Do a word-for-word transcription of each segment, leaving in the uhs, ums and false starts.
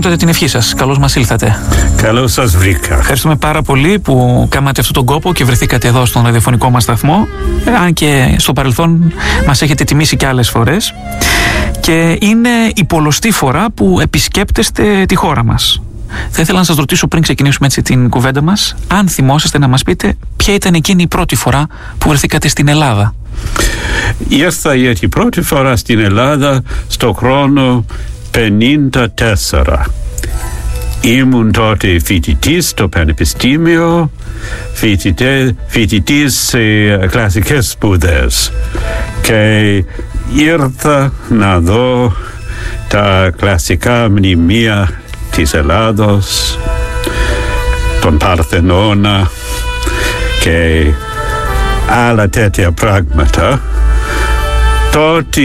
τότε την ευχή σας. Καλώς μας ήλθατε. Καλώς σας βρήκα. Ευχαριστούμε πάρα πολύ που κάνατε αυτόν τον κόπο και βρεθήκατε εδώ στον ραδιοφωνικό μας σταθμό. Αν και στο παρελθόν μας έχετε τιμήσει και άλλες φορές. Και είναι η πολλοστή φορά που επισκέπτεστε τη χώρα μας. Θα ήθελα να σας ρωτήσω πριν ξεκινήσουμε έτσι την κουβέντα μας, αν θυμόσαστε να μας πείτε ποια ήταν εκείνη η πρώτη φορά που βρεθήκατε στην Ελλάδα. Ήρθα για την πρώτη φορά στην Ελλάδα στο χρόνο πενήντα τέσσερα. Ήμουν τότε φοιτητής στο Πανεπιστήμιο, φοιτητής σε κλασικές σπουδές και ήρθα να δω τα κλασικά μνημεία της Ελλάδος, τον Παρθενώνα και άλλα τέτοια πράγματα. Τότε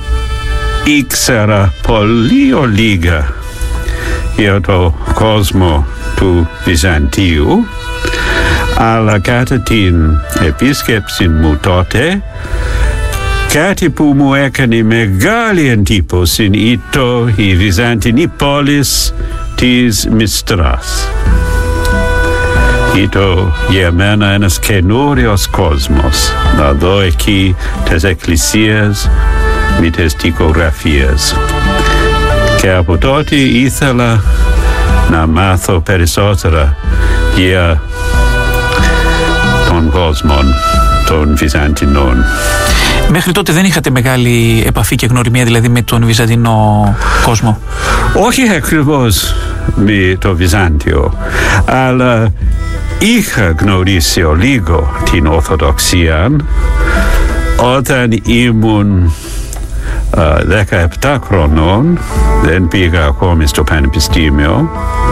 ήξερα πολύ λίγα για το κόσμο του Βυζαντίου, αλλά κατά την επίσκεψη μου τότε κάτι που μου έκανε μεγάλη εντύπωση ήταν η Βυζαντινή πόλη της Μιστράς. Ήταν για μένα ένας καινούριος κόσμος, να δω εκεί τις εκκλησίες με τις τοιχογραφίες. Και από τότε ήθελα να μάθω περισσότερα για τον κόσμο των Βυζαντινών. Μέχρι τότε δεν είχατε μεγάλη επαφή και γνωριμία δηλαδή με τον Βυζαντινό κόσμο? Όχι ακριβώς με το Βυζάντιο, αλλά είχα γνωρίσει λίγο την Ορθοδοξία όταν ήμουν uh, δεκαεπτά χρονών. Δεν πήγα ακόμη στο Πανεπιστήμιο.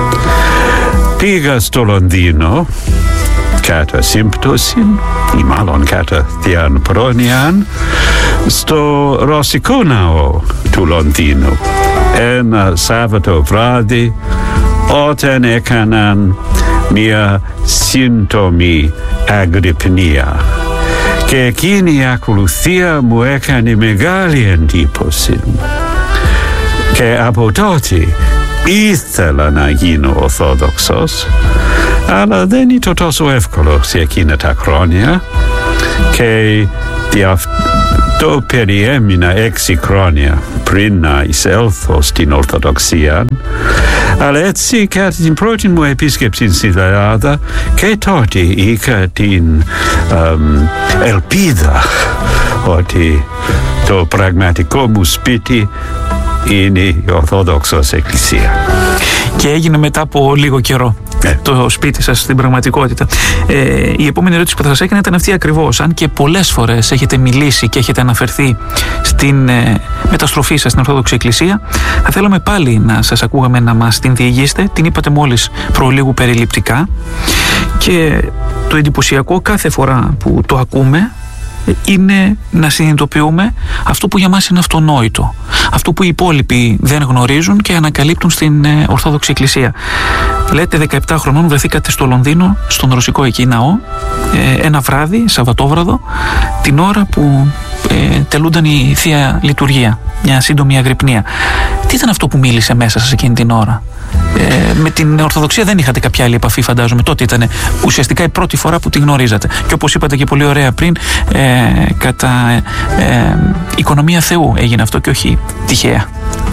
Πήγα στο Λονδίνο κατά σύμπτωση ή μάλλον κατά θείαν πρόνοιαν στο Ρωσικό Ναό του Λονδίνου ένα Σάββατο βράδυ, όταν έκαναν μια σύντομη αγρυπνία, και εκείνη η ακολουθία μου έκανε μεγάλη εντύπωση και από τότε ήθελα να γίνω Ορθόδοξος, αλλά δεν ήταν τόσο εύκολο σε εκείνα τα χρόνια και αυτό περιέμεινα έξι χρόνια πριν να εισέλθω στην Ορθοδοξία. Αλλά έτσι κατά την πρώτη μου επίσκεψη στην Ελλάδα και τότε είχα την um, ελπίδα ότι το πραγματικό μου σπίτι είναι η Ορθόδοξος Εκκλησία. Και έγινε μετά από λίγο καιρό ε. το σπίτι σας στην πραγματικότητα. Ε, η επόμενη ερώτηση που θα σας έκανα ήταν αυτή ακριβώς. Αν και πολλές φορές έχετε μιλήσει και έχετε αναφερθεί στην ε, μεταστροφή σας στην Ορθόδοξη Εκκλησία, θα θέλαμε πάλι να σας ακούγαμε να μας την διηγήσετε. Την είπατε μόλις προλίγου περιληπτικά, και το εντυπωσιακό κάθε φορά που το ακούμε είναι να συνειδητοποιούμε αυτό που για μας είναι αυτονόητο, αυτό που οι υπόλοιποι δεν γνωρίζουν και ανακαλύπτουν στην ε, Ορθόδοξη Εκκλησία. Λέτε δεκαεπτά χρονών βρεθήκατε στο Λονδίνο, στον Ρωσικό εκεί ναό, ε, ένα βράδυ, Σαββατόβραδο, την ώρα που ε, τελούνταν η Θεία Λειτουργία, μια σύντομη αγρυπνία. Τι ήταν αυτό που μίλησε μέσα σας εκείνη την ώρα? Ε, με την Ορθοδοξία δεν είχατε κάποια άλλη επαφή, φαντάζομαι. Τότε ήταν ουσιαστικά η πρώτη φορά που τη γνωρίζατε. Και όπως είπατε και πολύ ωραία πριν, ε, κατά ε, οικονομία Θεού έγινε αυτό και όχι τυχαία.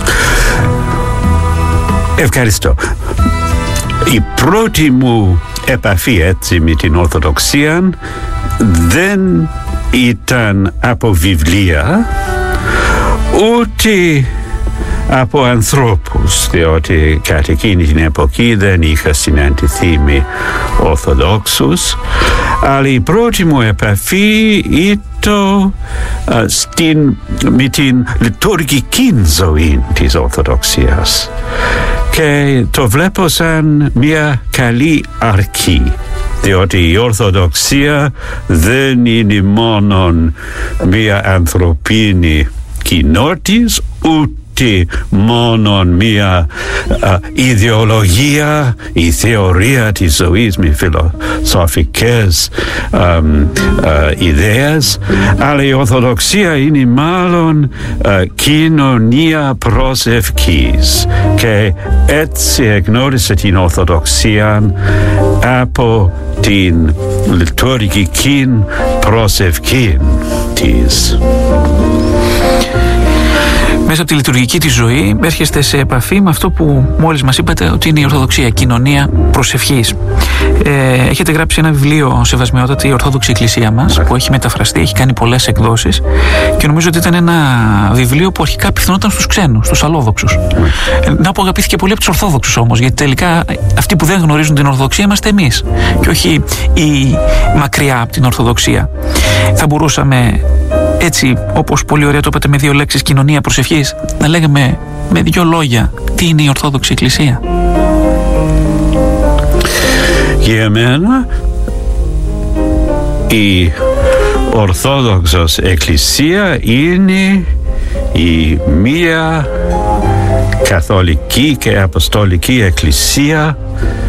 Ευχαριστώ. Η πρώτη μου επαφή έτσι με την Ορθοδοξία δεν ήταν από βιβλία ούτε από ανθρώπους, διότι κατά εκείνη την εποχή δεν είχα συναντηθεί με Ορθοδόξους, αλλά η πρώτη μου επαφή ήταν uh, στην, με την λειτουργική ζωή της Ορθοδοξίας, και το βλέπω σαν μια καλή αρχή, διότι η Ορθοδοξία δεν είναι μόνο μια ανθρωπίνη κοινότητα, ούτε ότι μόνον μία α, ιδεολογία, η θεωρία της ζωής με φιλοσοφικές α, α, ιδέες, αλλά η Ορθοδοξία είναι μάλλον α, κοινωνία προσευχής, και έτσι εγνώρισε την Ορθοδοξία από την λειτουργική προσευχή της. Μέσα από τη λειτουργική της ζωή έρχεστε σε επαφή με αυτό που μόλις μας είπατε ότι είναι η Ορθοδοξία, κοινωνία προσευχής. Ε, έχετε γράψει ένα βιβλίο, Σεβασμιότατη, η Ορθόδοξη Εκκλησία μας, που έχει μεταφραστεί, έχει κάνει πολλές εκδόσεις, και νομίζω ότι ήταν ένα βιβλίο που αρχικά απευθυνόταν στους ξένους, στους αλλόδοξους. Ε, να πω, αγαπήθηκε πολύ από τους Ορθόδοξους όμως, γιατί τελικά αυτοί που δεν γνωρίζουν την Ορθοδοξία είμαστε εμείς και όχι η μακριά από την Ορθοδοξία. Θα μπορούσαμε έτσι, όπως πολύ ωραία το είπατε με δύο λέξεις, κοινωνία προσευχής, να λέγαμε με δύο λόγια τι είναι η Ορθόδοξη Εκκλησία? Για μένα η Ορθόδοξος Εκκλησία είναι η μία καθολική και αποστολική εκκλησία,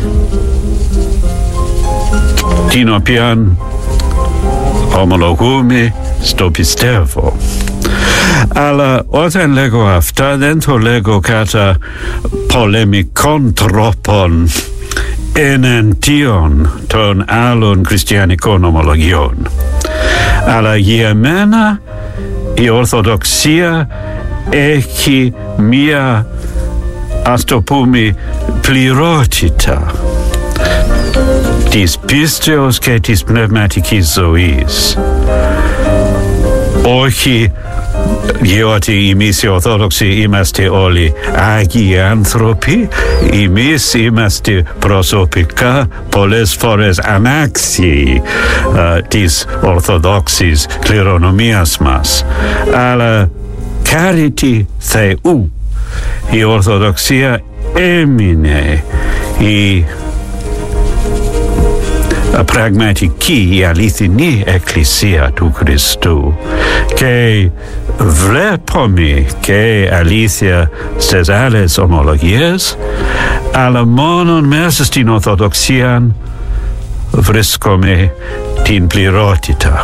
την οποία ομολογούμε στο πιστεύω. Αλλά όταν λέγω αυτά δεν το λέγω κατά πολεμικών τρόπων εναντίον των άλλων χριστιανικών ομολογιών. Αλλά για μένα η Ορθοδοξία έχει μία, ας το πούμε, πληρότητα της πίστεως και της πνευματικής ζωής. Όχι διότι εμείς οι Ορθόδοξοι είμαστε όλοι άγιοι άνθρωποι, εμείς είμαστε προσωπικά πολλές φορές ανάξιοι uh, της Ορθοδόξης κληρονομίας μας, αλλά χάρη Θεού η Ορθοδοξία έμεινε η πραγματική, η αληθινή εκκλησία του Χριστού, και βλέπουμε και αλήθεια στις άλλες ομολογίες, αλλά μόνο μέσα στην Ορθοδοξία βρίσκουμε την πληρότητα.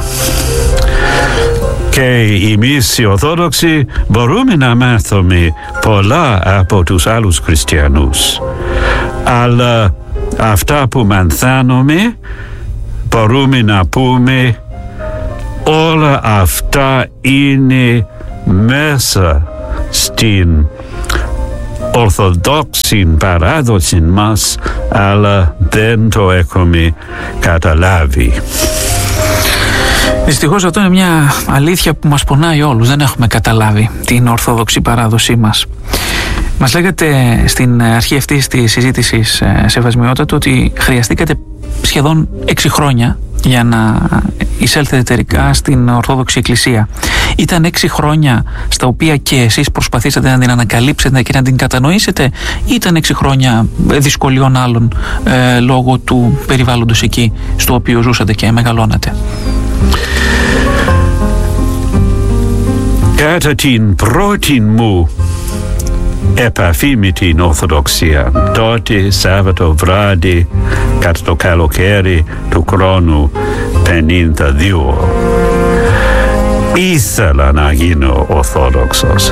Και εμείς οι Ορθόδοξοι μπορούμε να μάθουμε πολλά από τους άλλους χριστιανούς, αλλά αυτά που μαθαίνουμε μπορούμε να πούμε όλα αυτά είναι μέσα στην Ορθοδόξη παράδοση μας, αλλά δεν το έχουμε καταλάβει. Δυστυχώς αυτό είναι μια αλήθεια που μας πονάει όλους. Δεν έχουμε καταλάβει την Ορθόδοξη παράδοσή μας. Μας λέγατε στην αρχή αυτής της συζήτησης, Σεβασμιότατο, ότι χρειαστήκατε σχεδόν έξι χρόνια για να εισέλθετε εταιρικά στην Ορθόδοξη Εκκλησία. Ήταν έξι χρόνια στα οποία και εσείς προσπαθήσατε να την ανακαλύψετε και να την κατανοήσετε, ή ήταν έξι χρόνια δυσκολιών άλλων ε, λόγω του περιβάλλοντος εκεί στο οποίο ζούσατε και μεγαλώνατε? Κατά την πρώτη μου επαφή με την Ορθοδοξία, τότε Σάββατο βράδυ κατά το καλοκαίρι του χρόνου πενήντα δύο, ήθελα να γίνω Ορθόδοξος.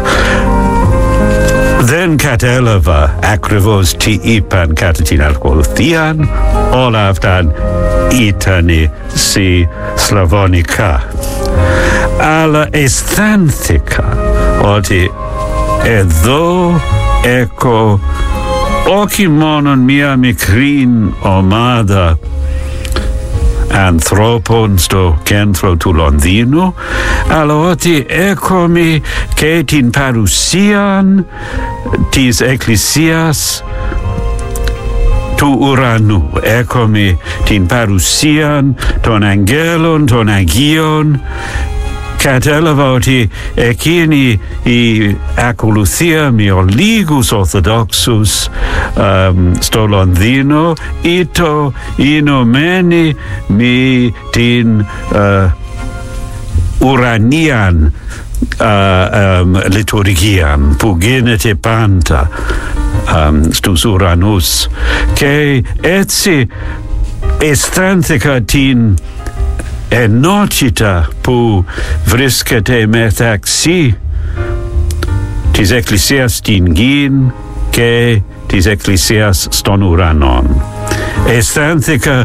Δεν κατέλαβα ακριβώς τι είπαν κατά την ακολουθία, όλα αυτά ήταν σε σλαβωνικά, αλλά αισθάνθηκα ότι εδώ έχω όχι μόνο μία μικρή ομάδα ανθρώπων στο κέντρο του Λονδίνου, αλλά ότι έχουμε και την παρουσία της Εκκλησίας του ουρανού. Έχουμε την παρουσία των αγγέλων, των Αγίων. Κατέλαβα ότι εκείνη η ακολουθία με λίγους Ορθοδόξους um, στο Λονδίνο ήταν ενωμένη με την uh, ουρανία uh, um, λειτουργία που γίνεται πάντα um, στους ουρανούς, και έτσι αισθάνθηκα την ενότητα που βρίσκεται μεταξύ της Εκκλησίας στην γη και της Εκκλησίας στον ουρανό. Αισθάνθηκα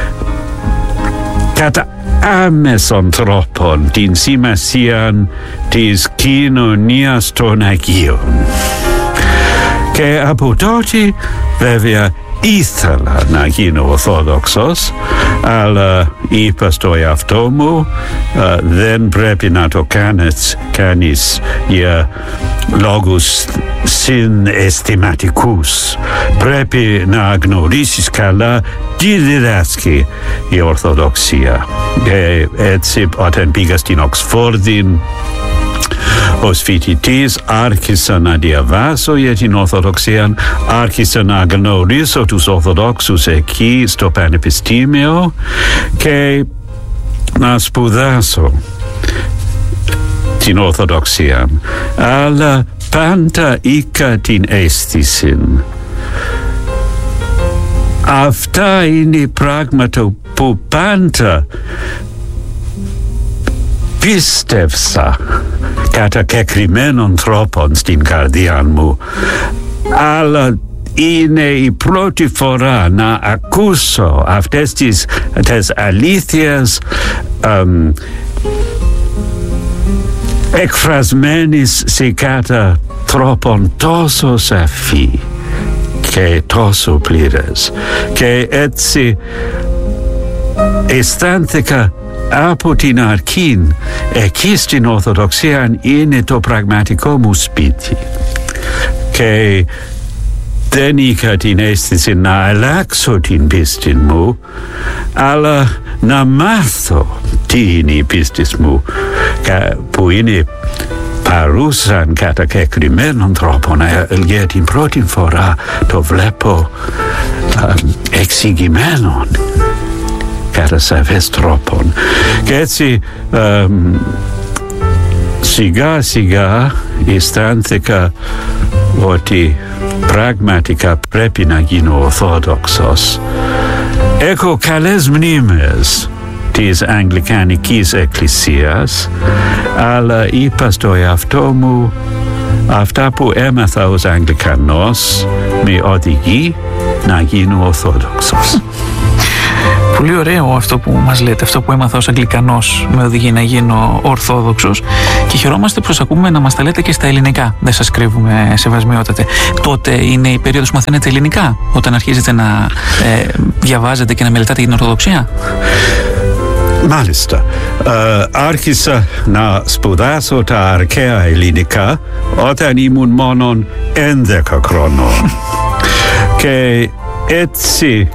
κατά άμεσον τρόπον την σημασία της κοινωνίας των Αγίων. Και από τότε βέβαια ήθελα να γίνω Ορθόδοξος, αλλά είπα στο εαυτό μου, uh, δεν πρέπει να το κάνεις κανείς για λόγους συναισθηματικούς. Πρέπει να γνωρίσεις καλά τι διδάσκει η Ορθοδοξία. Και έτσι όταν πήγα στην Οξφόρδη ως φοιτητής άρχισα να διαβάσω για την Ορθοδοξία, άρχισα να γνωρίσω τους Ορθοδόξους εκεί στο Πανεπιστήμιο και να σπουδάσω την Ορθοδοξία. Αλλά πάντα είχα την αίσθηση, αυτά είναι πράγματα που πάντα πίστευσα κατά κεκριμένων τρόπων στην καρδιά μου, αλλά είναι η πρώτη φορά να ακούσω αυτές τις, τις αλήθειες um, εκφρασμένες σε κατά τρόπον τόσο σαφή και τόσο πλήρες, και έτσι αισθάνθηκα από την αρχή εκεί στην Ορθοδοξία είναι το πραγματικό μου σπίτι, και δεν είχα την αίσθηση να αλλάξω την πίστη μου, αλλά να μάθω τι είναι η πίστη μου, που είναι παρούσαν κατά κεκριμένων τρόπων. Για την πρώτη φορά το βλέπω εξηγημένον κατά σαφές τρόπον. Και έτσι ε, σιγά σιγά αισθάνθηκα ότι πραγματικά πρέπει να γίνω Ορθόδοξος. Έχω καλές μνήμες της Αγγλικανικής Εκκλησίας, αλλά είπα στο εαυτό μου, αυτά που έμαθα ως Αγγλικανός με οδηγεί να γίνω Ορθόδοξος. Πολύ ωραίο αυτό που μας λέτε, αυτό που έμαθα ως Αγγλικανός με οδηγεί να γίνω Ορθόδοξος, και χαιρόμαστε που σας ακούμε να μας τα λέτε και στα ελληνικά. Δεν σας κρύβουμε, σεβασμιότατε. Τότε είναι η περίοδος που μαθαίνετε ελληνικά, όταν αρχίζετε να ε, διαβάζετε και να μελετάτε για την Ορθοδοξία? Μάλιστα. Uh, άρχισα να σπουδάσω τα αρχαία ελληνικά όταν ήμουν μόνον έντεκα χρονών. Και έτσι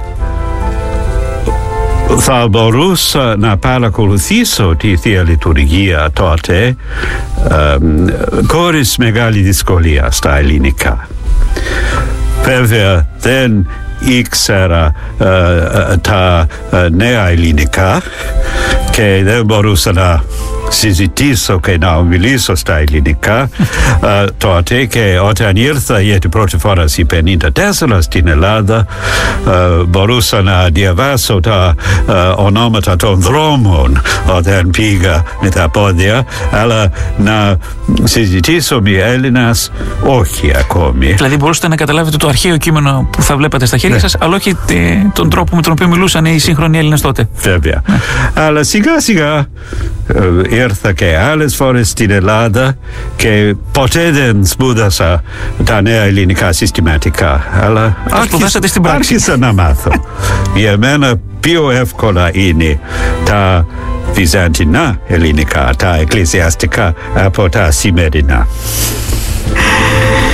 θα μπορούσα να παρακολουθήσω τη Θεία Λειτουργία τότε um, χωρίς μεγάλη δυσκολία στα ελληνικά. Βέβαια δεν ήξερα uh, uh, τα uh, νέα ελληνικά και δεν μπορούσα να συζητήσω και να ομιλήσω στα ελληνικά uh, τότε, και όταν ήρθα για την πρώτη φορά στις πενήντα τέσσερα στην Ελλάδα uh, μπορούσα να διαβάσω τα uh, ονόματα των δρόμων όταν πήγα με τα πόδια, αλλά να συζητήσω με Έλληνας όχι ακόμη. Δηλαδή μπορούσατε να καταλάβετε το αρχαίο κείμενο που θα βλέπατε στα χέρια ναι. σας, αλλά όχι τον τρόπο με τον οποίο μιλούσαν οι σύγχρονοι Έλληνες τότε. Βέβαια. Ναι. Αλλά σιγά σιγά ήρθα και άλλες φορές στην Ελλάδα και ποτέ δεν σπούδασα τα νέα ελληνικά συστηματικά, αλλά άρχισα, άρχισα να μάθω. Για μένα πιο εύκολα είναι τα βυζαντινά ελληνικά, τα εκκλησιαστικά, από τα σημερινά.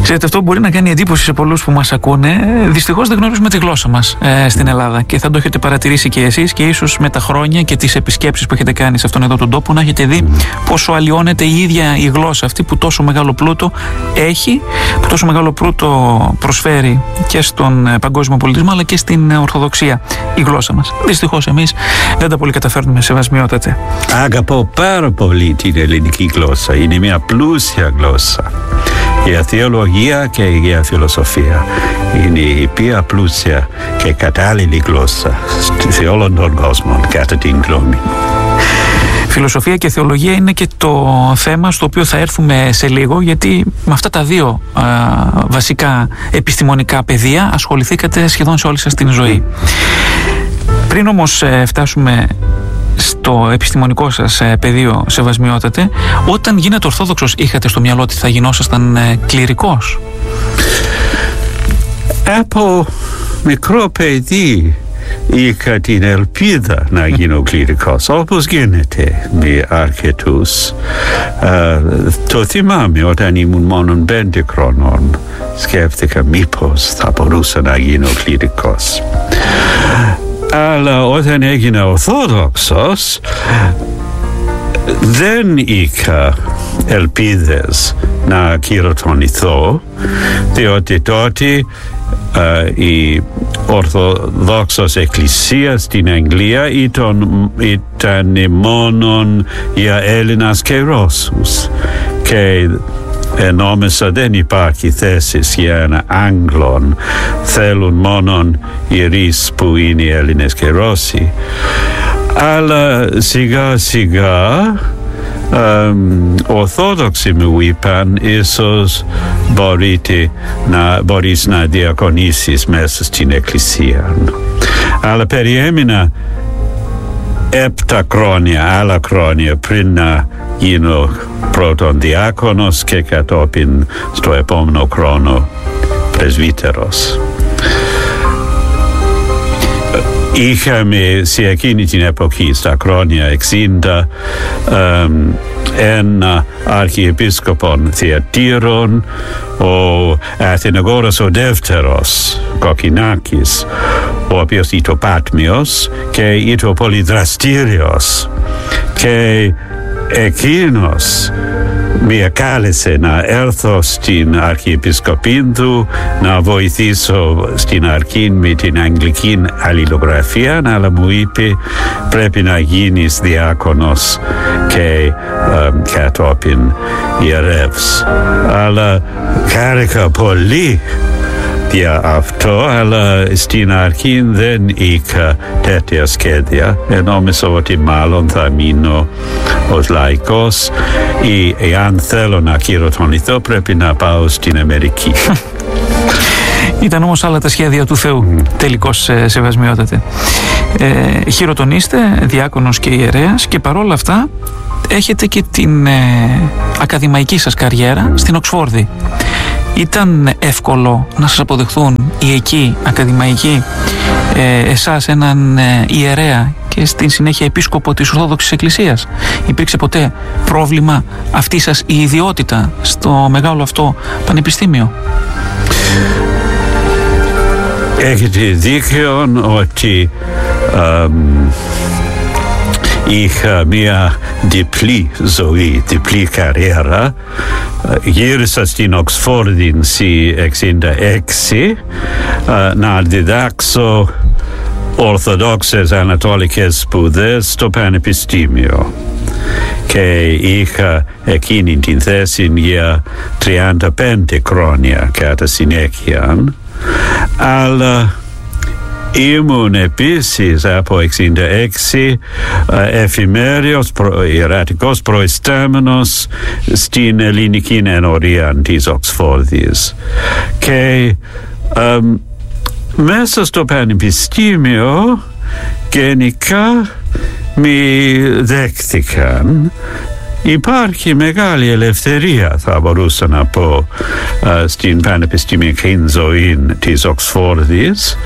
Ξέρετε, αυτό μπορεί να κάνει εντύπωση σε πολλούς που μας ακούνε. Δυστυχώς δεν γνωρίζουμε τη γλώσσα μας ε, στην Ελλάδα και θα το έχετε παρατηρήσει και εσείς και ίσως με τα χρόνια και τις επισκέψεις που έχετε κάνει σε αυτόν εδώ τον τόπο να έχετε δει πόσο αλλοιώνεται η ίδια η γλώσσα αυτή που τόσο μεγάλο πλούτο έχει, που τόσο μεγάλο πλούτο προσφέρει και στον παγκόσμιο πολιτισμό αλλά και στην Ορθοδοξία η γλώσσα μας. Δυστυχώς εμείς δεν τα πολύ καταφέρνουμε, σεβασμιότατε. Αγαπώ πάρα πολύ την ελληνική γλώσσα. Είναι μια πλούσια γλώσσα. Για θεολογία και για φιλοσοφία. Είναι η πιο πλούσια και κατάλληλη γλώσσα σε όλον τον κόσμο, κατά την γνώμη μου. Φιλοσοφία και θεολογία είναι και το θέμα στο οποίο θα έρθουμε σε λίγο, γιατί με αυτά τα δύο α, βασικά επιστημονικά πεδία ασχοληθήκατε σχεδόν σε όλη σας την ζωή. Πριν όμως ε, φτάσουμε στο επιστημονικό σας ε, πεδίο, σεβασμιότατε, όταν γίνετε Ορθόδοξος είχατε στο μυαλό ότι θα γινόσασταν ε, κληρικός? Από μικρό παιδί είχα την ελπίδα να γίνω κληρικός, όπως γίνεται με αρκετούς. Uh, το θυμάμαι όταν ήμουν μόνο πέντε χρονών. Σκέφτηκα μήπως θα μπορούσα να γίνω κληρικός. Αλλά όταν έγινα Ορθόδοξος δεν είχα ελπίδες να κυρωτονηθώ, διότι τότε Uh, η Ορθοδόξος Εκκλησία στην Αγγλία ήταν, ήταν μόνο για Έλληνας και Ρώσους και νόμιζα δεν υπάρχει θέσεις για ένα Άγγλον, θέλουν μόνο ιερείς που είναι Έλληνες και Ρώσοι. Αλλά σιγά σιγά Um, Ορθόδοξοι μου είπαν ίσως μπορείτε να, μπορείς να διακονήσεις μέσα στην Εκκλησία. Αλλά περιέμεινα επτά χρόνια, άλλα χρόνια πριν να γίνω πρώτον διάκονος και κατόπιν στο επόμενο χρόνο πρεσβύτερος. Είχαμε σε εκείνη την εποχή, στα χρόνια εξήντα, um, ένα αρχιεπίσκοπον Θεατήρων, ο Αθηναγόρας ο δεύτερος Κοκκινάκης, ο οποίος ήταν πάτμιος και ήταν πολύ δραστήριος, και εκείνος με κάλεσε να έρθω στην αρχιεπισκοπή του να βοηθήσω στην αρχή με την αγγλική αλληλογραφία, αλλά μου είπε πρέπει να γίνεις διάκονος και uh, κατόπιν ιερεύς. Αλλά χάρηκα πολύ για αυτό, αλλά στην αρχή δεν είχα τέτοια σχέδια. Νόμιζα ότι μάλλον θα μείνω ως λαϊκός ή εάν θέλω να κυρωτονηθώ πρέπει να πάω στην Αμερική. Ήταν όμως άλλα τα σχέδια του Θεού, mm. τελικώς ε, σεβασμιότατε. Ε, χειροτονείστε, διάκονος και ιερέας, και παρόλα αυτά έχετε και την ε, ακαδημαϊκή σας καριέρα στην Οξφόρδη. Ήταν εύκολο να σας αποδεχθούν οι εκεί ακαδημαϊκοί ε, εσάς, έναν ε, ιερέα και στην συνέχεια επίσκοπο της Ορθόδοξης Εκκλησίας? Υπήρξε ποτέ πρόβλημα αυτή σας η ιδιότητα στο μεγάλο αυτό πανεπιστήμιο? Έχετε δίκιο ότι um, είχα μια διπλή ζωή, διπλή καριέρα. Γύρισα στην Οξφόρδη σε εξήντα έξι να διδάξω Ορθοδόξες Ανατολικές σπουδές στο Πανεπιστήμιο και είχα εκείνη την θέση για τριάντα πέντε χρόνια κατά συνέχεια. Αλλά ήμουν επίσης από εξήντα έξι εφημέριος προ, ιερατικός προϊστάμενος στην ελληνική ενορία της Οξφόρδης, και ε, μέσα στο πανεπιστήμιο γενικά με δέχτηκαν. Υπάρχει μεγάλη ελευθερία, θα μπορούσα να πω, στην πανεπιστημιακή ζωή της Οξφόρδης,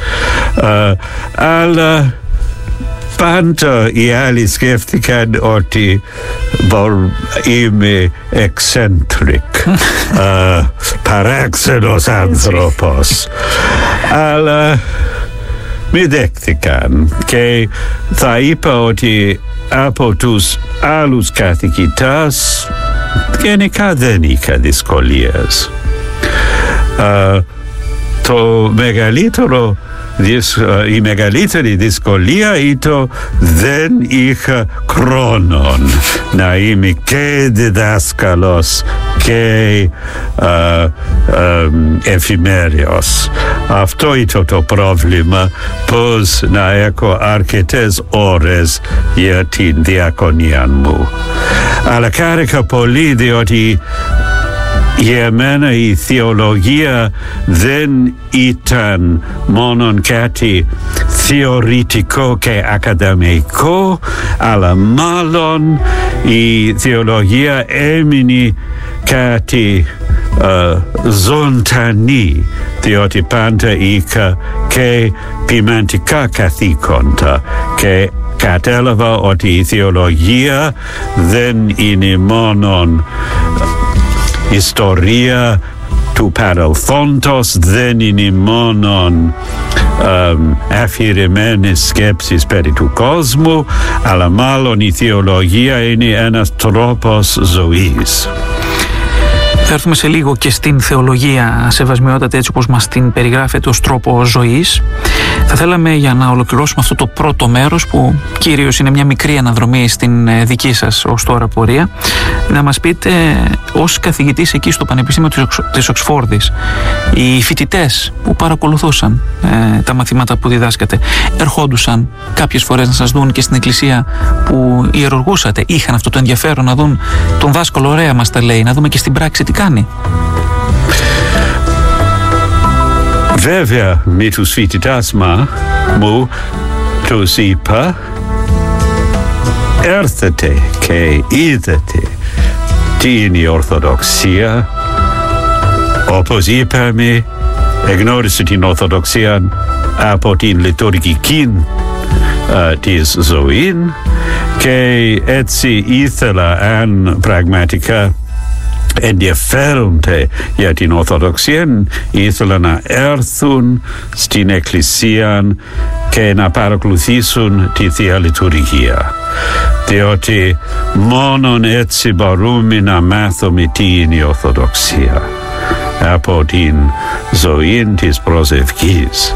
αλλά πάντα οι άλλοι σκέφτηκαν ότι είμαι eccentric, uh, παράξενος άνθρωπος. Αλλά με δέχτηκαν και θα είπα ότι από τους άλλους καθηγητές γενικά δεν είχα δυσκολίες. Uh, το μεγαλύτερο η μεγαλύτερη δυσκολία ήταν δεν είχα χρόνο να είμαι και διδάσκαλος και uh, um, εφημέριος. Αυτό ήταν το πρόβλημα, πώς να έχω αρκετές ώρες για την διακονία μου. Αλλά χάρηκα πολύ διότι για μένα η θεολογία δεν ήταν μόνο κάτι θεωρητικό και ακαδημαϊκό, αλλά μάλλον η θεολογία έμεινε κάτι uh, ζωντανή, διότι πάντα είχα και ποιηματικά καθήκοντα και κατέλαβα ότι η θεολογία δεν είναι μόνο ιστορία του παρελθόντος, δεν είναι μόνο um, αφηρημένες σκέψεις περί του κόσμου, αλλά μάλλον η θεολογία είναι ένας τρόπος ζωής. Θα έρθουμε σε λίγο και στην θεολογία, σεβασμιότατα, έτσι όπως μας την περιγράφεται ως τρόπο ζωής. Θα θέλαμε, για να ολοκληρώσουμε αυτό το πρώτο μέρος, που κυρίως είναι μια μικρή αναδρομή στην δική σας ως τώρα πορεία, να μας πείτε, ως καθηγητής εκεί στο Πανεπιστήμιο της Οξφόρδης, οι φοιτητές που παρακολουθούσαν ε, τα μαθήματα που διδάσκατε, ερχόντουσαν κάποιες φορές να σας δουν και στην εκκλησία που ιερουργούσατε? Είχαν αυτό το ενδιαφέρον να δουν τον δάσκαλο? Ωραία μας τα λέει, να δούμε και στην πράξη τι κάνει. Βέβαια, με τους φοιτητές μου τους είπα, έρθετε και είδατε τι είναι η Ορθοδοξία. Όπως είπαμε, εγνώρισε την Ορθοδοξία από την λειτουργική uh, της ζωής και έτσι ήθελα, αν πραγματικά ενδιαφέρονται για την Ορθοδοξία, ήθελα να έρθουν στην εκκλησία και να παρακολουθήσουν τη Θεία Λειτουργία, διότι μόνον έτσι μπορούμε να μάθουμε τι είναι η Ορθοδοξία από την ζωή της προσευχής.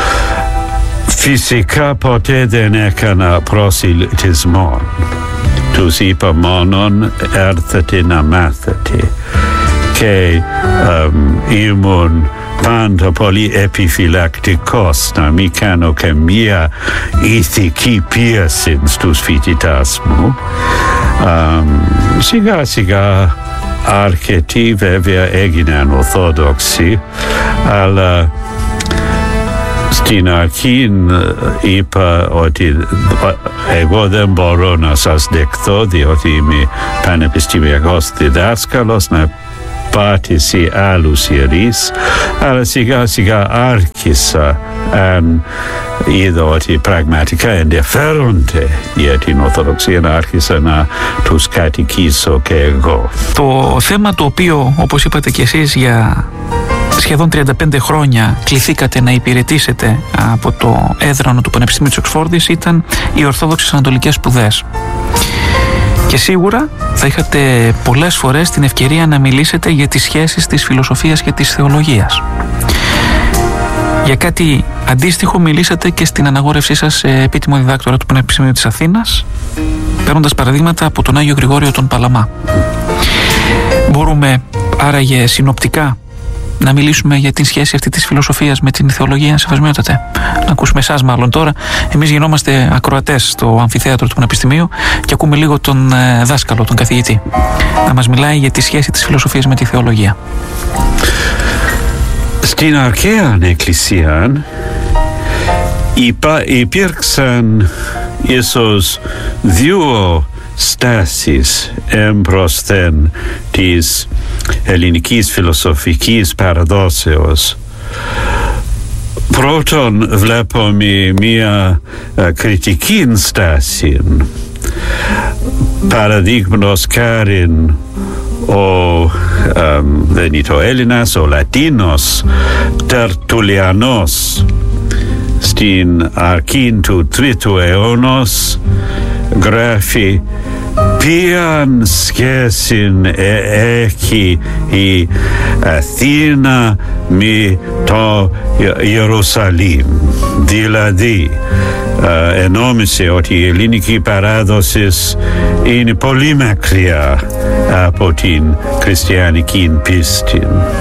Φυσικά ποτέ δεν έκανα προσελητισμό. Τους είπα μόνον έρθετε να μάθετε και um, ήμουν πάντα πολύ επιφυλακτικός να μην κάνω καμία ηθική πίεση στους φοιτητές μου. Um, σιγά σιγά αρκετοί βέβαια έγιναν Ορθόδοξοι, αλλά στην αρχή είπα ότι εγώ δεν μπορώ να σας δεχθώ, διότι είμαι πανεπιστημιακός διδάσκαλος, να πάτε σε άλλους ιερείς, αλλά σιγά σιγά άρχισα, αν είδα ότι πραγματικά ενδιαφέρονται για την Ορθοδοξία, να άρχισα να τους κατοικήσω και εγώ. Το θέμα το οποίο, όπως είπατε και εσείς, για σχεδόν τριάντα πέντε χρόνια κληθήκατε να υπηρετήσετε από το έδρανο του Πανεπιστημίου της Οξφόρδης ήταν οι Ορθόδοξες Ανατολικές Σπουδές. Και σίγουρα θα είχατε πολλές φορές την ευκαιρία να μιλήσετε για τις σχέσεις της φιλοσοφίας και της θεολογίας. Για κάτι αντίστοιχο μιλήσατε και στην αναγόρευσή σας σε επίτιμο διδάκτορα του Πανεπιστημίου της Αθήνας, παίρνοντας παραδείγματα από τον Άγιο Γρηγόριο τον Παλαμά. Μπορούμε άραγε συνοπτικά να μιλήσουμε για την σχέση αυτή της φιλοσοφίας με την θεολογία, σεβασμιότατε? Να ακούσουμε εσάς μάλλον τώρα. Εμείς γινόμαστε ακροατές στο αμφιθέατρο του Πανεπιστημίου και ακούμε λίγο τον ε, δάσκαλο, τον καθηγητή, να μας μιλάει για τη σχέση της φιλοσοφίας με τη θεολογία. Στην αρχαία εκκλησία υπά, υπήρξαν ίσως δύο στάσεις εμπροσθέν της ελληνικής φιλοσοφικής παραδόσεως. Πρώτον βλέπουμε μια uh, κριτική στάση, παραδείγματος χάριν ο δεν είναι το Έλληνας, ο Λατίνος Τερτουλιανός στην αρχή του τρίτου αιώνος γράφει ποιαν σχέση έχει η Αθήνα με το Ιερουσαλήμ. Δηλαδή ενόμισε ότι η ελληνική παράδοση είναι πολύ μακριά από την χριστιανική πίστη.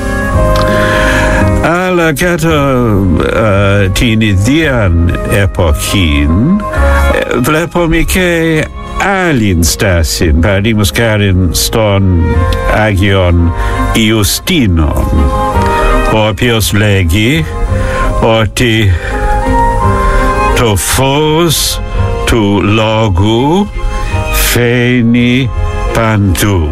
Αλλά κατά uh, την ίδια εποχή βλέπουμε και άλλη στάση, παραδείγματος χάρη στον Άγιον Ιουστίνο, ο οποίος λέγει ότι το φως του λόγου φαίνει παντού,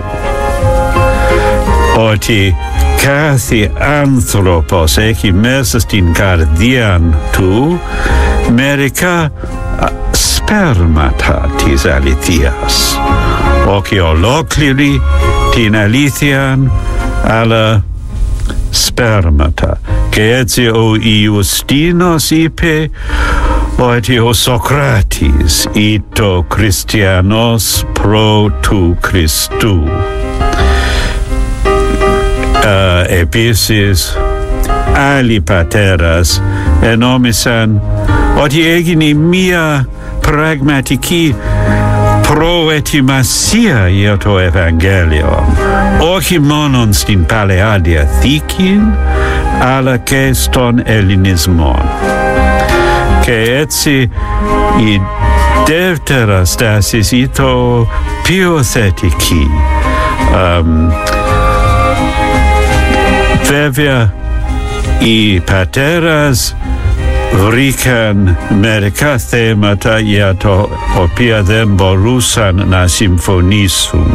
ότι κάθε άνθρωπος έχει μέσα στην καρδιά του μερικά σπέρματα της αλήθειας, όχι ολόκληρη την αλήθεια, αλλά σπέρματα. Και έτσι ο Ιουστίνος είπε ότι ο Σοκράτης ήταν ο χριστιανός προ του Χριστού. Uh, επίσης άλλοι πατέρας ενόμισαν ότι έγινε μία πραγματική προετοιμασία για το Ευαγγέλιο, όχι μόνο στην Παλαιά Διαθήκη αλλά και στον Ελληνισμό. Και έτσι η δεύτερη στάση ήταν πιο θετική. Um, Βέβαια, οι πατέρας βρήκαν μερικά θέματα για τα οποία δεν μπορούσαν να συμφωνήσουν.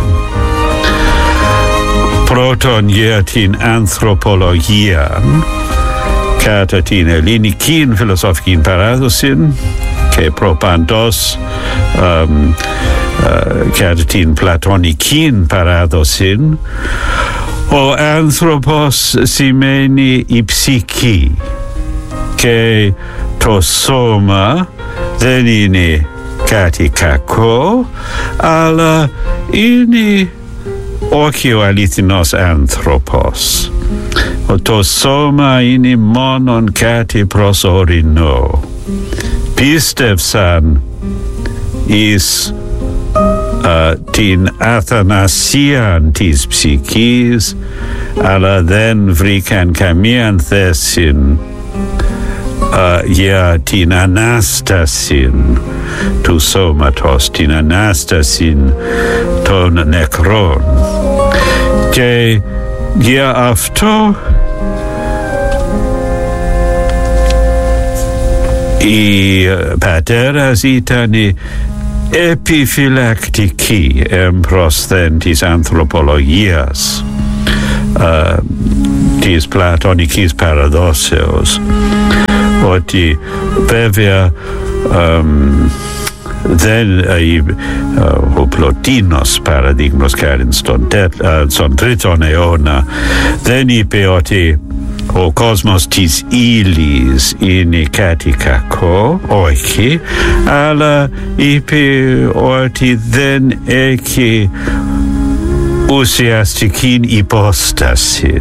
Πρώτον, για την ανθρωπολογία κατά την ελληνική φιλοσοφική παράδοση και προπαντός um, uh, κατά την πλατωνική παράδοση. Ο άνθρωπος σημαίνει η ψυχή και το σώμα δεν είναι κάτι κακό, αλλά είναι όχι ο αληθινός άνθρωπος. Το σώμα είναι μόνο κάτι προσωρινό. Πίστευσαν εις Uh, την αθανασία της ψυχής, αλλά δεν βρήκαν καμία θέση uh, για την Ανάσταση του σώματος, την Ανάσταση των νεκρών. Και για αυτό οι πατέρας ήταν επιφυλακτική εμπροσθέν της ανθρωπολογίας uh, της πλατωνικής παραδόσεως, ότι βέβαια um, δεν uh, ο Πλωτίνος παραδείγματος χάρη στον, uh, στον τρίτον αιώνα δεν είπε ότι ο κόσμος της ύλης είναι κάτι κακό, όχι, αλλά είπε ότι δεν έχει ουσιαστική υπόσταση.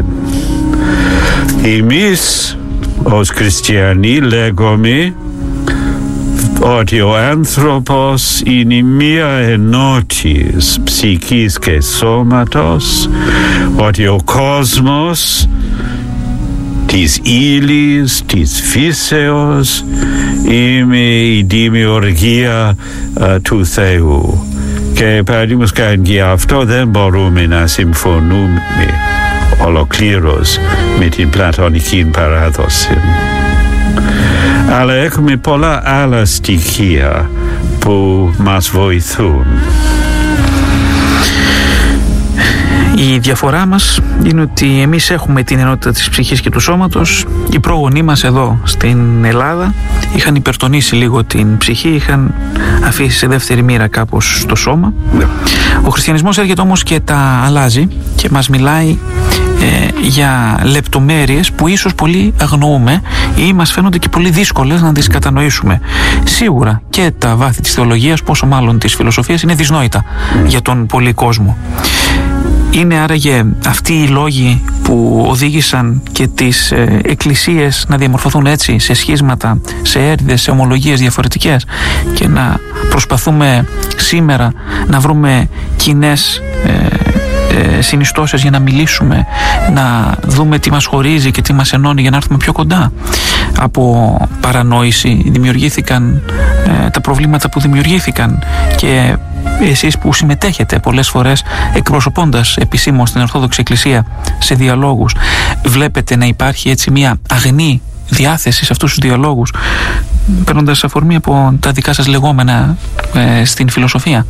Εμείς ως χριστιανοί λέγουμε ότι ο άνθρωπος είναι μία ενότης ψυχής και σώματος, ότι ο κόσμος της ύλης, της φύσεως είναι η δημιουργία uh, του Θεού. Και παραδείγματος χάρη γι' αυτό δεν μπορούμε να συμφωνούμε ολοκλήρως με την πλατωνική παράδοση. Αλλά έχουμε πολλά άλλα στοιχεία που μας βοηθούν. Η διαφορά μας είναι ότι εμείς έχουμε την ενότητα της ψυχής και του σώματος. Οι πρόγονοί μας εδώ στην Ελλάδα είχαν υπερτονίσει λίγο την ψυχή, είχαν αφήσει σε δεύτερη μοίρα κάπως το σώμα. Ο χριστιανισμός έρχεται όμως και τα αλλάζει και μας μιλάει ε, για λεπτομέρειες που ίσως πολύ αγνοούμε ή μας φαίνονται και πολύ δύσκολες να τις κατανοήσουμε. Σίγουρα και τα βάθη της θεολογίας, πόσο μάλλον της φιλοσοφίας, είναι δυσνόητα για τον πολύ κόσμο. Είναι άραγε αυτοί οι λόγοι που οδήγησαν και τις ε, εκκλησίες να διαμορφωθούν έτσι σε σχίσματα, σε έρηδες, σε ομολογίες διαφορετικές και να προσπαθούμε σήμερα να βρούμε κοινές ε, ε, συνιστώσεις για να μιλήσουμε, να δούμε τι μας χωρίζει και τι μας ενώνει για να έρθουμε πιο κοντά. Από παρανόηση δημιουργήθηκαν ε, τα προβλήματα που δημιουργήθηκαν και εσείς που συμμετέχετε πολλές φορές εκπροσωπώντας επισήμως την Ορθόδοξη Εκκλησία σε διαλόγους, βλέπετε να υπάρχει έτσι μια αγνή διάθεση σε αυτούς τους διαλόγους, παίρνοντας αφορμή από τα δικά σας λεγόμενα ε, στην φιλοσοφία?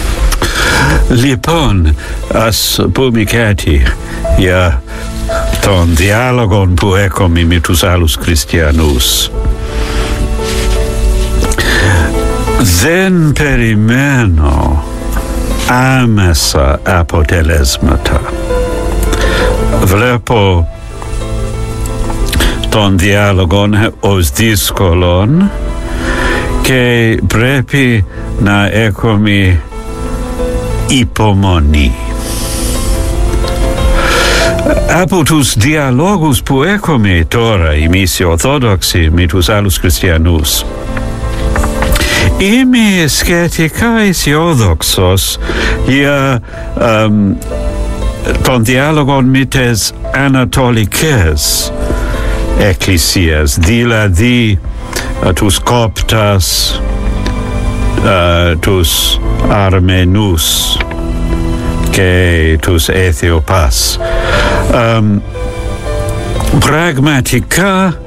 Λοιπόν, ας πούμε κάτι για τον διάλογο που έχουμε με τους άλλους χριστιανούς. Δεν περιμένω άμεσα αποτελέσματα. Βλέπω τον διάλογο ως δύσκολον και πρέπει να έχουμε υπομονή. Από τους διαλόγους που έχουμε τώρα εμείς οι Ορθόδοξοι με τους άλλους χριστιανούς, είμαι σχετικά αισιόδοξος για um, τον διάλογο με τις ανατολικές εκκλησίες, δηλαδή uh, τους Κόπτας, uh, τους Αρμενούς και τους Αιθιοπάς. Um, πραγματικά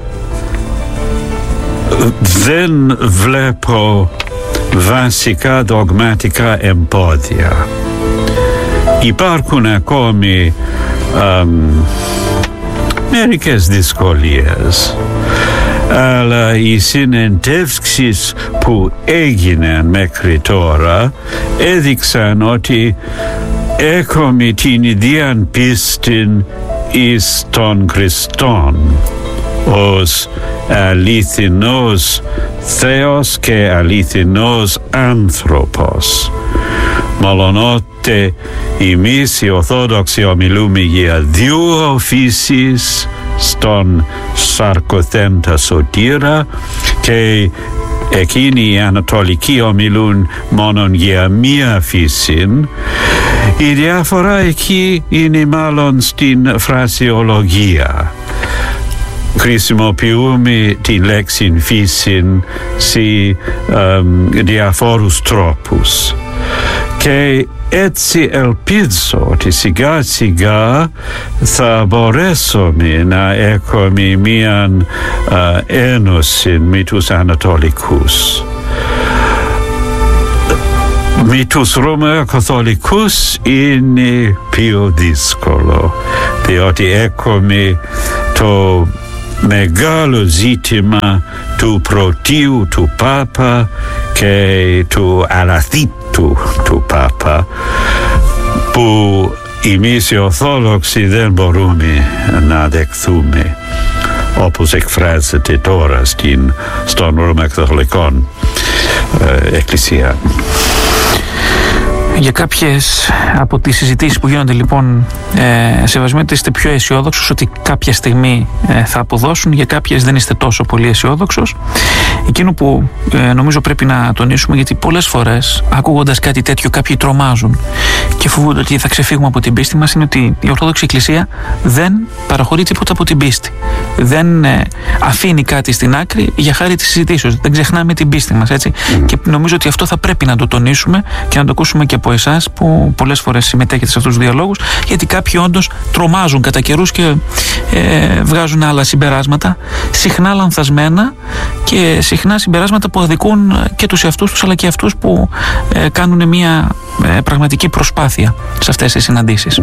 δεν βλέπω βασικά δογματικά εμπόδια. Υπάρχουν ακόμη um, μερικές δυσκολίες, αλλά οι συνεντεύξεις που έγιναν μέχρι τώρα έδειξαν ότι έχουμε την ίδια πίστη εις τον Χριστόν ως αληθινός Θεός και αληθινός άνθρωπος. Μολονότι εμείς οι Ορθόδοξοι ομιλούμε για δύο φύσεις στον σαρκοθέντα σωτήρα και εκείνοι οι Ανατολικοί ομιλούν μόνο για μία φύση. Η διαφορά εκεί είναι μάλλον στην φρασιολογία. Χρησιμοποιούμε τη λέξη φύση σε um, διαφόρους τρόπους και έτσι ελπίζω ότι σιγά σιγά θα μπορέσουμε να έχουμε μια uh, ένωση με τους Ανατολικούς. Με τους Ρωμαιοκαθολικούς είναι πιο δύσκολο, διότι έχουμε το μεγάλο ζήτημα του πρωτίου του Πάπα και του αλαθήτου του Πάπα, που εμείς οι Ορθόδοξοι δεν μπορούμε να δεχθούμε, όπως εκφράζεται τώρα στην, στον Ρωμαιοκαθολικό ε, Εκκλησία. Για κάποιες από τις συζητήσεις που γίνονται λοιπόν, ε, σεβασμιότητα, είστε πιο αισιόδοξος ότι κάποια στιγμή ε, θα αποδώσουν, για κάποιες δεν είστε τόσο πολύ αισιόδοξος. Εκείνο που ε, νομίζω πρέπει να τονίσουμε, γιατί πολλές φορές ακούγοντας κάτι τέτοιο κάποιοι τρομάζουν και φοβούνται ότι θα ξεφύγουμε από την πίστη μας, είναι ότι η Ορθόδοξη Εκκλησία δεν παραχωρεί τίποτα από την πίστη. Δεν ε, αφήνει κάτι στην άκρη για χάρη της συζητήσεως. Δεν ξεχνάμε την πίστη μας, έτσι. Mm. Και νομίζω ότι αυτό θα πρέπει να το τονίσουμε και να το ακούσουμε και από εσάς που πολλές φορές συμμετέχετε σε αυτούς τους διαλόγους, γιατί κάποιοι όντως τρομάζουν κατά καιρούς και ε, βγάζουν άλλα συμπεράσματα, συχνά λανθασμένα και συχνά συμπεράσματα που αδικούν και τους εαυτούς τους αλλά και αυτούς που ε, κάνουν μια ε, πραγματική προσπάθεια σε αυτές τις συναντήσεις.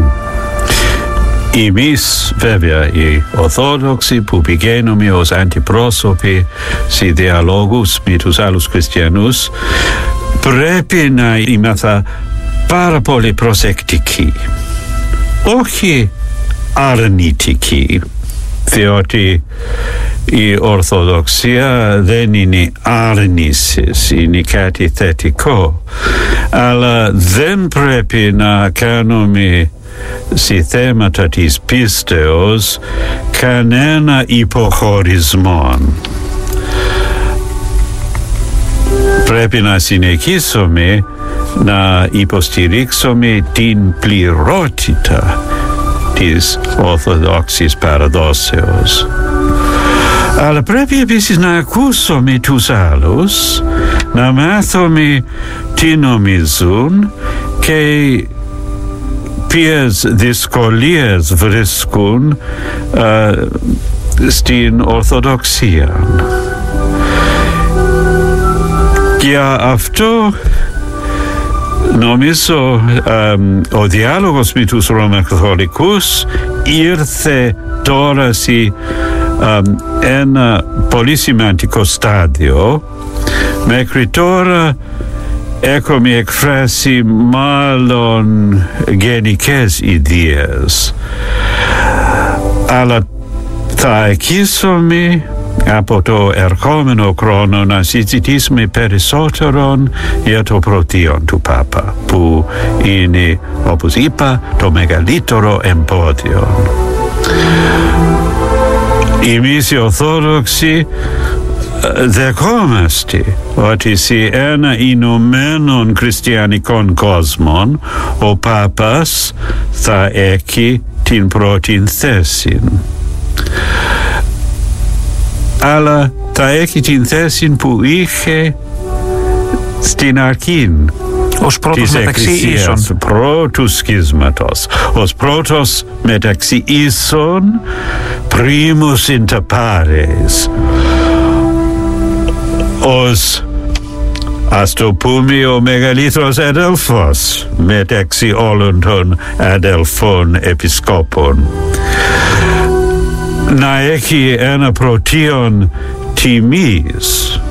Εμείς βέβαια οι Ορθόδοξοι που πηγαίνουμε ως αντιπρόσωποι σε διαλόγους με τους άλλους χριστιανούς πρέπει να είμαστε πάρα πολύ προσεκτικοί, όχι αρνητικοί, διότι η Ορθοδοξία δεν είναι άρνησης, είναι κάτι θετικό, αλλά δεν πρέπει να κάνουμε σε θέματα της πίστεως κανένα υποχωρισμό. Πρέπει να συνεχίσουμε να υποστηρίξουμε την πληρότητα της Ορθοδόξης παραδόσεως. Αλλά πρέπει επίσης να ακούσουμε τους άλλους, να μάθουμε τι νομίζουν και ποιες δυσκολίες βρίσκουν uh, στην Ορθοδοξία. Για αυτό νομίζω um, ο διάλογος με τους Ρωμαϊκούς ήρθε τώρα σε um, ένα πολύ σημαντικό στάδιο. Μέχρι τώρα έχουμε εκφράσει μάλλον γενικές ιδέες, αλλά θα αρχίσουμε από το ερχόμενο χρόνο να συζητήσουμε περισσότερο για το πρωτείον του Πάπα, που είναι, όπως είπα, το μεγαλύτερο εμπόδιο. Εμείς οι Ορθόδοξοι δεχόμαστε ότι σε ένα ενωμένο χριστιανικό κόσμο ο Πάπας θα έχει την πρώτη θέση. Αλλά θα έχει την θέση που είχε στην αρχή ως πρώτος μεταξύ ίσων, πρώτου σχίσματος, ως πρώτος μεταξύ ίσων, primus inter pares, ως, ας το πούμε, ο μεγαλύτερος αδελφός μεταξύ όλων των αδελφών επισκόπων. Να έχει ένα πρωτείον τιμής,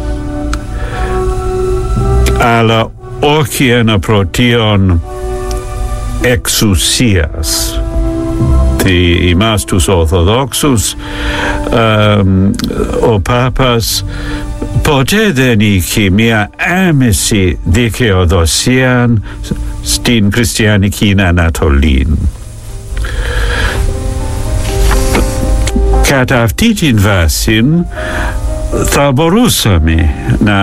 αλλά όχι ένα πρωτείον εξουσίας. Τι εμάς τους Ορθοδόξους ε, ο Πάπας ποτέ δεν είχε μια άμεση δικαιοδοσία στην χριστιανική Ανατολή. Κατά αυτή την βάση θα μπορούσαμε να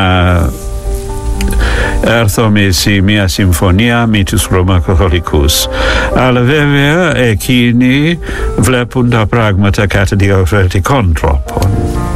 έρθουμε σε μια συμφωνία με τους Ρωμακαθολικούς. Αλλά βέβαια εκείνοι βλέπουν τα πράγματα κατά διαφορετικών τρόπων.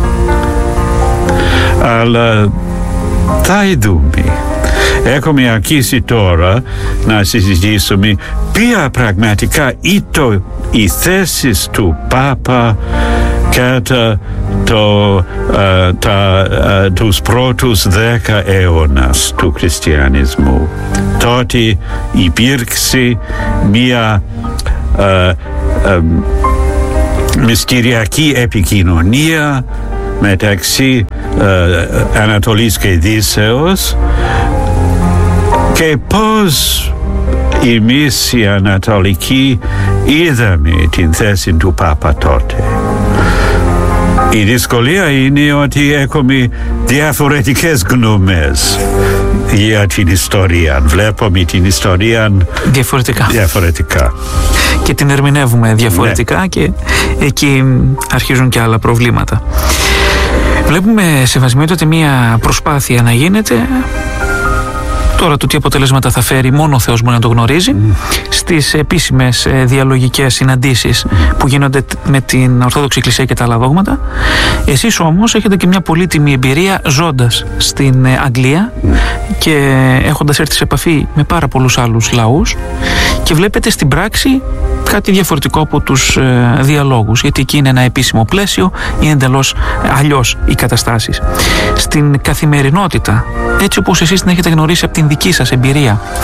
Αλλά θα δούμε. Έχουμε αρχίσει τώρα να συζητήσουμε ποια πραγματικά ήταν οι θέσεις του Πάπα κατά το, uh, τα, uh, τους πρώτους δέκα αιώνας του χριστιανισμού. Τότε υπήρξε μια uh, um, μυστηριακή επικοινωνία μεταξύ uh, Ανατολής και Δύσεως, και πώς εμείς οι Ανατολικοί είδαμε την θέση του Πάπα τότε. Η δυσκολία είναι ότι έχουμε διαφορετικές γνώμες για την ιστορία. Βλέπουμε την ιστορία διαφορετικά. διαφορετικά. Και την ερμηνεύουμε διαφορετικά, ναι. Και εκεί αρχίζουν και άλλα προβλήματα. Βλέπουμε, Σεβασμιότατε, μια προσπάθεια να γίνεται. Τώρα το τι αποτελέσματα θα φέρει μόνο ο Θεός μπορεί να το γνωρίζει. Mm. Στις επίσημες ε, διαλογικές συναντήσεις mm. που γίνονται με την Ορθόδοξη Εκκλησία και τα άλλα δόγματα. Εσείς όμως έχετε και μια πολύτιμη εμπειρία ζώντας στην ε, Αγγλία mm. και έχοντας έρθει σε επαφή με πάρα πολλούς άλλους λαούς, και βλέπετε στην πράξη κάτι διαφορετικό από τους ε, διαλόγους, γιατί εκεί είναι ένα επίσημο πλαίσιο, είναι εντελώς αλλιώς οι καταστάσεις. Στην καθημερινότητα, έτσι όπως εσείς την έχετε γνωρίσει από την δική σας εμπειρία,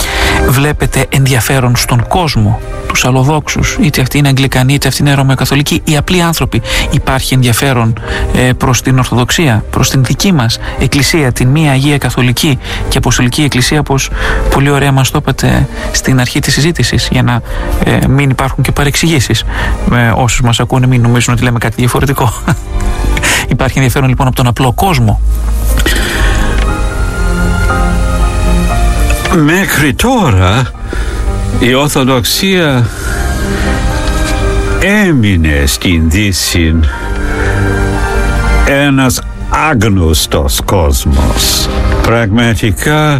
βλέπετε ενδιαφέρον στον κόσμο, τους αλλοδόξους, είτε αυτοί είναι Αγγλικανοί, είτε αυτοί είναι Ρωμαιοκαθολικοί, οι απλοί άνθρωποι? Υπάρχει ενδιαφέρον ε, προς την Ορθοδοξία, προς την δική μας Εκκλησία, την μία Αγία Καθολική και Αποστολική Εκκλησία, όπως πολύ ωραία μας το είπατε στην αρχή της συζήτησης, για να ε, μην υπάρχουν και παρεξηγήσεις με όσους μας ακούνε, μην νομίζουν ότι λέμε κάτι διαφορετικό. Υπάρχει ενδιαφέρον λοιπόν από τον απλό κόσμο? Μέχρι τώρα η Ορθοδοξία έμεινε στην Δύση ένας άγνωστος κόσμος. Πραγματικά,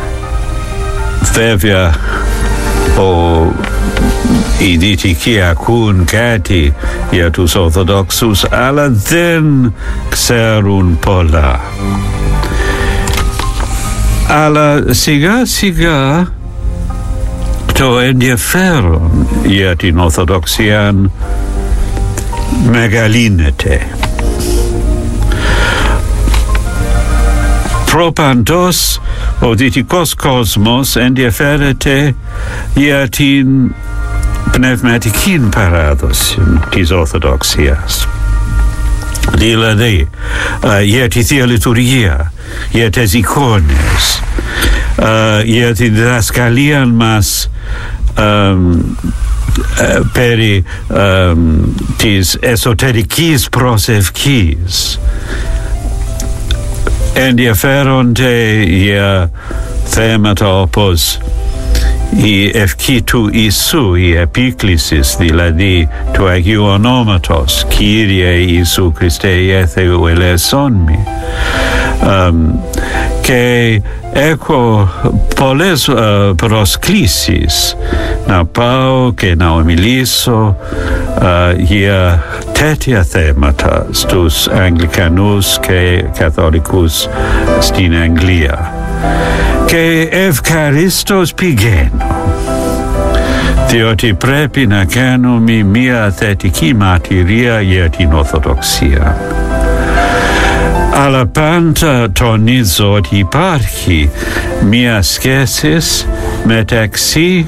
βέβαια, ο, οι Δυτικοί ακούν κάτι για τους Ορθοδόξους, αλλά δεν ξέρουν πολλά. Αλλά σιγά σιγά το ενδιαφέρον για την Ορθοδοξία μεγαλύνεται. Προπαντός ο δυτικός κόσμος ενδιαφέρεται για την πνευματική παράδοση της Ορθοδοξίας. Δηλαδή για τη Θεία Λειτουργία, για τις εικόνες, για την διδασκαλία μας περί της εσωτερικής προσευχής. Ενδιαφέρονται για θέματα όπως η ευχή του Ιησού, η επίκληση δηλαδή του Αγίου Ονόματος, Κύριε Ιησού Χριστέ Ιέθεου ελέησόν με. Um, και έχω πολλές uh, προσκλήσεις να πάω και να ομιλήσω uh, για τέτοια θέματα στους Αγγλικανούς και Καθολικούς στην Αγγλία, και ευχαρίστως πηγαίνω, διότι πρέπει να κάνουμε μια θετική μαρτυρία για την Ορθοδοξία. Αλλά πάντα τονίζω ότι υπάρχει μια σχέση μεταξύ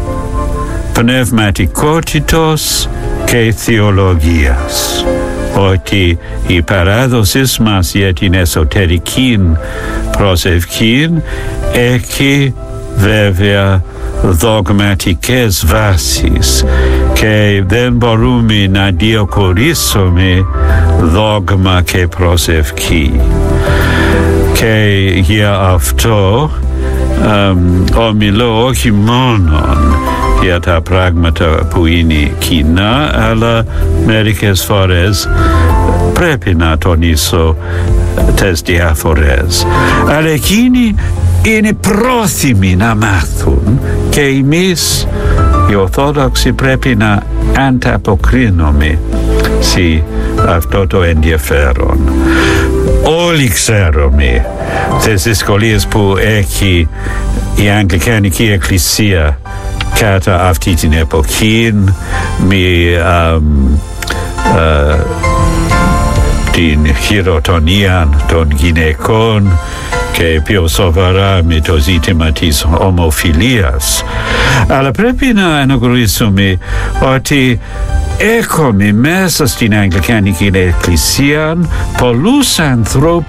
πνευματικότητος και θεολογίας, ότι η παράδοση μας για την εσωτερική προσευχή έχει βέβαια δογματικές βάσεις και δεν μπορούμε να διαχωρίσουμε δόγμα και προσευχή. Και για αυτό um, ομιλώ όχι μόνο για τα πράγματα που είναι κοινά, αλλά μερικές φορές πρέπει να τονίσω τις διαφορές. Αλλά εκείνοι είναι πρόθυμοι να μάθουν και εμείς οι Ορθόδοξοι πρέπει να ανταποκρίνουμε σε αυτό το ενδιαφέρον. Όλοι ξέρουμε τις δυσκολίες που έχει η Αγγλικανική Εκκλησία κατά αυτή την εποχή, με α, α, την χειροτονία των γυναικών και πιο σοβαρά με το ζήτημα της ομοφιλίας. Αλλά πρέπει να αναγνωρίσουμε ότι έχουμε μέσα στην Αγγλικανική Εκκλησία πολλούς ανθρώπους